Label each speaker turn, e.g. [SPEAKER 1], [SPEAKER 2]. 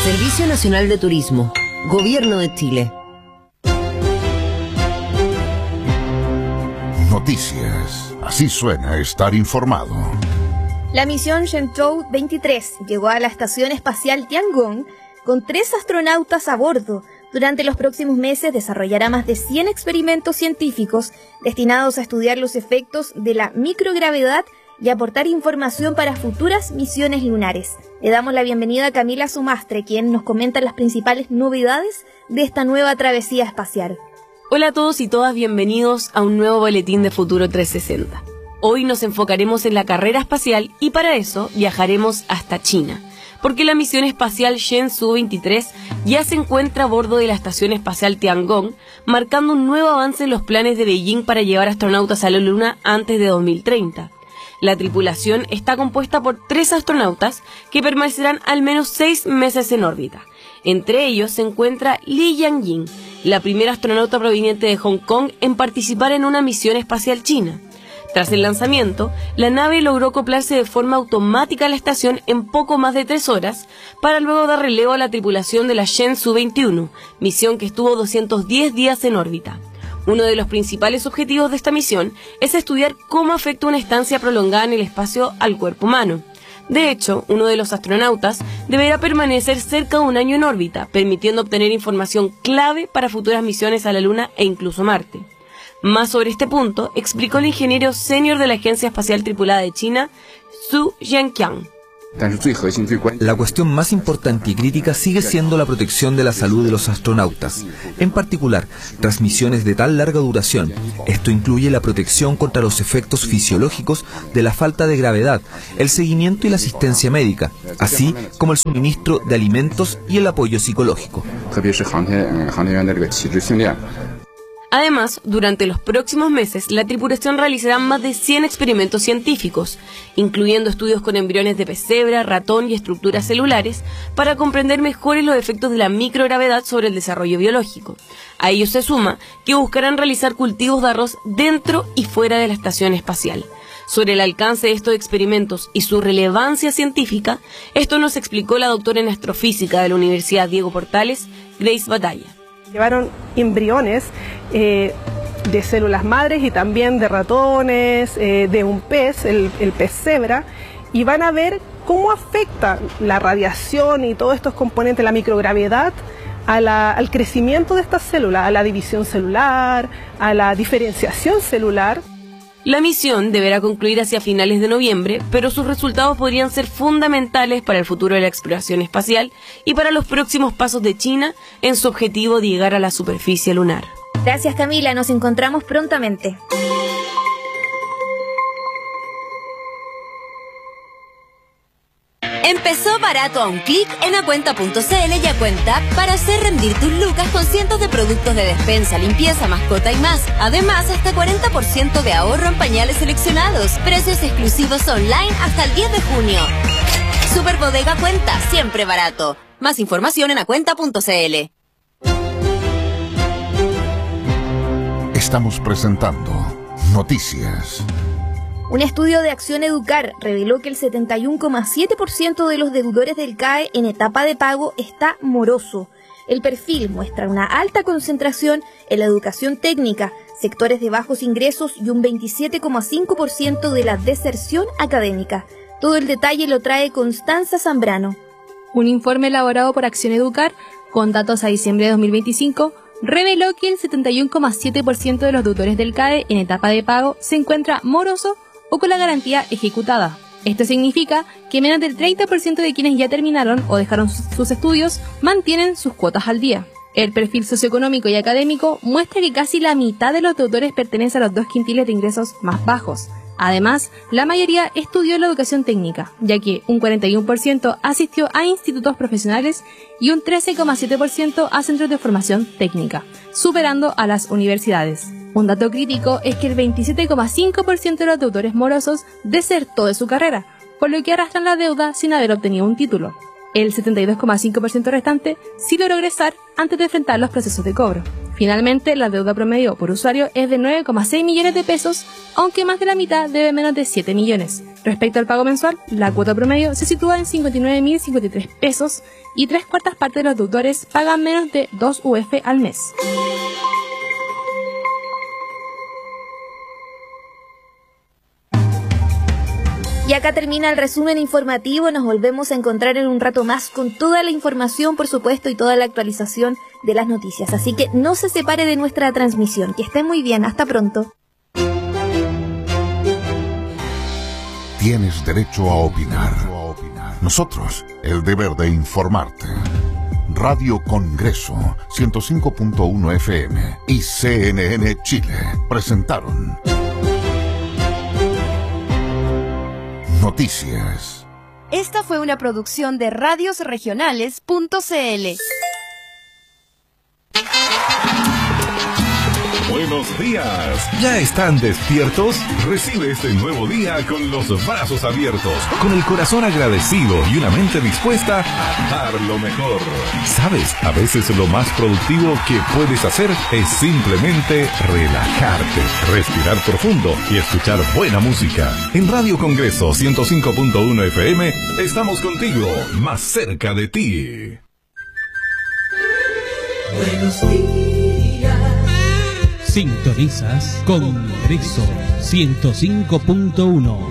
[SPEAKER 1] Servicio Nacional de Turismo, Gobierno de Chile.
[SPEAKER 2] Noticias. Así suena estar informado.
[SPEAKER 3] La misión Shenzhou 23 llegó a la Estación Espacial Tiangong con 3 astronautas a bordo. Durante los próximos meses desarrollará más de 100 experimentos científicos destinados a estudiar los efectos de la microgravedad y aportar información para futuras misiones lunares. Le damos la bienvenida a Camila Sumastre, quien nos comenta las principales novedades de esta nueva travesía espacial.
[SPEAKER 4] Hola a todos y todas, bienvenidos a un nuevo boletín de Futuro 360. Hoy nos enfocaremos en la carrera espacial y para eso viajaremos hasta China, porque la misión espacial Shenzhou 23 ya se encuentra a bordo de la Estación Espacial Tiangong, marcando un nuevo avance en los planes de Beijing para llevar astronautas a la Luna antes de 2030. La tripulación está compuesta por 3 astronautas que permanecerán al menos 6 meses en órbita. Entre ellos se encuentra Li Yanjing, la primera astronauta proveniente de Hong Kong en participar en una misión espacial china. Tras el lanzamiento, la nave logró acoplarse de forma automática a la estación en poco más de 3 horas, para luego dar relevo a la tripulación de la Shenzhou 21, misión que estuvo 210 días en órbita. Uno de los principales objetivos de esta misión es estudiar cómo afecta una estancia prolongada en el espacio al cuerpo humano. De hecho, uno de los astronautas deberá permanecer cerca de un año en órbita, permitiendo obtener información clave para futuras misiones a la Luna e incluso Marte. Más sobre este punto explicó el ingeniero senior de la Agencia Espacial Tripulada de China, Xu Zhenqiang.
[SPEAKER 5] La cuestión más importante y crítica sigue siendo la protección de la salud de los astronautas, en particular, tras misiones de tan larga duración. Esto incluye la protección contra los efectos fisiológicos de la falta de gravedad, el seguimiento y la asistencia médica, así como el suministro de alimentos y el apoyo psicológico.
[SPEAKER 4] Además, durante los próximos meses, la tripulación realizará más de 100 experimentos científicos, incluyendo estudios con embriones de pesebra, ratón y estructuras celulares, para comprender mejor los efectos de la microgravedad sobre el desarrollo biológico. A ello se suma que buscarán realizar cultivos de arroz dentro y fuera de la estación espacial. Sobre el alcance de estos experimentos y su relevancia científica, esto nos explicó la doctora en astrofísica de la Universidad Diego Portales, Grace Batalla.
[SPEAKER 6] Llevaron embriones de células madres y también de ratones, de un pez, el pez cebra, y van a ver cómo afecta la radiación y todos estos componentes, la microgravedad, al crecimiento de estas células, a la división celular, a la diferenciación celular.
[SPEAKER 4] La misión deberá concluir hacia finales de noviembre, pero sus resultados podrían ser fundamentales para el futuro de la exploración espacial y para los próximos pasos de China en su objetivo de llegar a la superficie lunar.
[SPEAKER 3] Gracias, Camila, nos encontramos prontamente.
[SPEAKER 7] Empezó barato a un clic en Acuenta.cl y Acuenta para hacer rendir tus lucas con cientos de productos de despensa, limpieza, mascota y más. Además, hasta 40% de ahorro en pañales seleccionados. Precios exclusivos online hasta el 10 de junio. Super Bodega Cuenta, siempre barato. Más información en Acuenta.cl.
[SPEAKER 2] Estamos presentando Noticias.
[SPEAKER 3] Un estudio de Acción Educar reveló que el 71,7% de los deudores del CAE en etapa de pago está moroso. El perfil muestra una alta concentración en la educación técnica, sectores de bajos ingresos y un 27,5% de la deserción académica. Todo el detalle lo trae Constanza Zambrano.
[SPEAKER 8] Un informe elaborado por Acción Educar, con datos a diciembre de 2025, reveló que el 71,7% de los deudores del CAE en etapa de pago se encuentra moroso o con la garantía ejecutada. Esto significa que menos del 30% de quienes ya terminaron o dejaron sus estudios mantienen sus cuotas al día. El perfil socioeconómico y académico muestra que casi la mitad de los deudores pertenece a los 2 quintiles de ingresos más bajos. Además, la mayoría estudió la educación técnica, ya que un 41% asistió a institutos profesionales y un 13,7% a centros de formación técnica, superando a las universidades. Un dato crítico es que el 27,5% de los deudores morosos desertó de su carrera, por lo que arrastran la deuda sin haber obtenido un título. El 72,5% restante sí logró egresar antes de enfrentar los procesos de cobro. Finalmente, la deuda promedio por usuario es de 9,6 millones de pesos, aunque más de la mitad debe menos de 7 millones. Respecto al pago mensual, la cuota promedio se sitúa en 59.053 pesos y 3/4 partes de los deudores pagan menos de 2 UF al mes.
[SPEAKER 3] Y acá termina el resumen informativo. Nos volvemos a encontrar en un rato más con toda la información, por supuesto, y toda la actualización de las noticias. Así que no se separe de nuestra transmisión. Que esté muy bien. Hasta pronto.
[SPEAKER 2] Tienes derecho a opinar. Nosotros, el deber de informarte. Radio Congreso 105.1 FM y CNN Chile presentaron Noticias.
[SPEAKER 7] Esta fue una producción de radiosregionales.cl.
[SPEAKER 9] Buenos días. ¿Ya están despiertos? Recibe este nuevo día con los brazos abiertos, con el corazón agradecido y una mente dispuesta a dar lo mejor. ¿Sabes? A veces lo más productivo que puedes hacer es simplemente relajarte, respirar profundo y escuchar buena música. En Radio Congreso 105.1 FM estamos contigo, más cerca de ti.
[SPEAKER 10] Buenos días. Sintonizas Congreso 105.1.